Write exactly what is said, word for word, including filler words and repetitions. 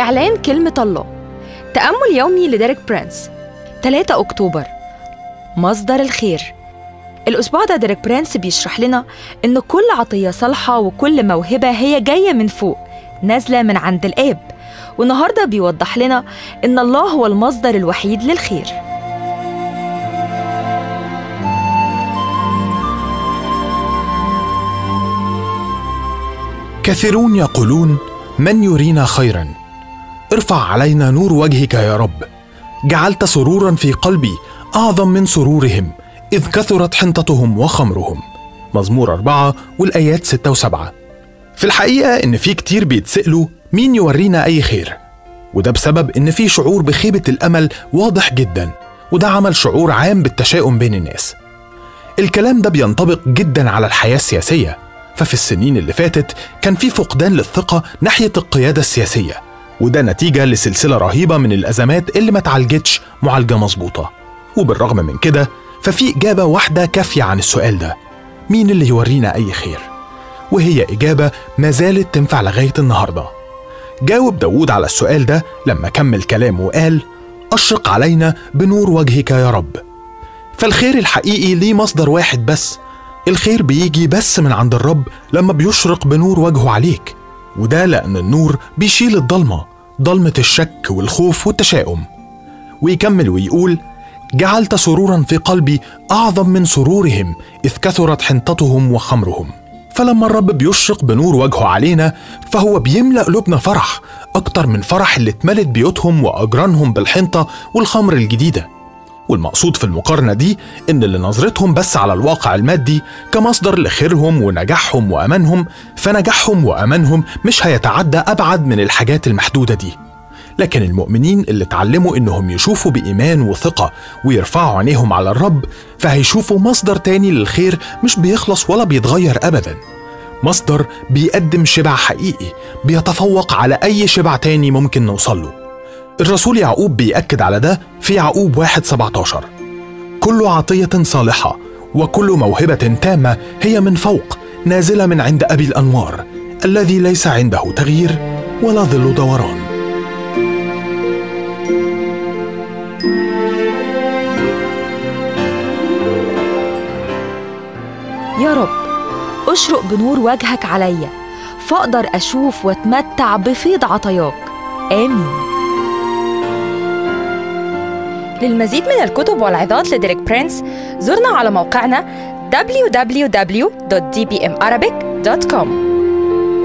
إعلان كلمة الله. تأمل يومي لديريك برينس. ثلاثة أكتوبر. مصدر الخير. الأسبوع ده ديريك برينس بيشرح لنا إن كل عطية صالحة وكل موهبة هي جاية من فوق، نازلة من عند الآب. والنهاردة بيوضح لنا إن الله هو المصدر الوحيد للخير. كثيرون يقولون: من يرينا خيراً؟ ارفع علينا نور وجهك يا رب. جعلت سرورا في قلبي أعظم من سرورهم، إذ كثرت حنطتهم وخمرهم. مزمور أربعة والآيات ستة وسبعة. في الحقيقة إن في كتير بيتسألوا مين يورينا أي خير، وده بسبب إن في شعور بخيبة الأمل واضح جدا، وده عمل شعور عام بالتشاؤم بين الناس. الكلام ده بينطبق جدا على الحياة السياسية، ففي السنين اللي فاتت كان في فقدان للثقة ناحية القيادة السياسية، وده نتيجة لسلسلة رهيبة من الأزمات اللي ما تعالجتش معالجة مظبوطة. وبالرغم من كده ففي إجابة واحدة كافية عن السؤال ده: مين اللي يورينا أي خير؟ وهي إجابة ما زالت تنفع لغاية النهاردة. جاوب داود على السؤال ده لما كمل كلامه وقال: أشرق علينا بنور وجهك يا رب. فالخير الحقيقي ليه مصدر واحد بس. الخير بيجي بس من عند الرب لما بيشرق بنور وجهه عليك، وده لأن النور بيشيل الضلمة، ضلمة الشك والخوف والتشاؤم. ويكمل ويقول: جعلت سرورا في قلبي أعظم من سرورهم، إذ كثرت حنطتهم وخمرهم. فلما الرب بيشرق بنور وجهه علينا فهو بيملأ قلوبنا فرح أكتر من فرح اللي اتملت بيوتهم وأجرانهم بالحنطة والخمر الجديدة. والمقصود في المقارنة دي إن اللي نظرتهم بس على الواقع المادي كمصدر لخيرهم ونجاحهم وأمانهم، فنجاحهم وأمانهم مش هيتعدى أبعد من الحاجات المحدودة دي. لكن المؤمنين اللي اتعلموا إنهم يشوفوا بإيمان وثقة ويرفعوا عينيهم على الرب، فهيشوفوا مصدر تاني للخير مش بيخلص ولا بيتغير أبدا، مصدر بيقدم شبع حقيقي بيتفوق على أي شبع تاني ممكن نوصله. الرسول يعقوب بيأكد على ده في يعقوب واحد سبعتاشر: كل عطية صالحة وكل موهبة تامة هي من فوق، نازلة من عند أبي الأنوار، الذي ليس عنده تغيير ولا ظل دوران. يا رب، أشرق بنور وجهك عليا، فأقدر أشوف وأتمتع بفيض عطاياك. آمين. للمزيد من الكتب والعظات لديريك برينس زورنا على موقعنا دبليو دبليو دبليو دوت دي بي إم أرابيك دوت كوم.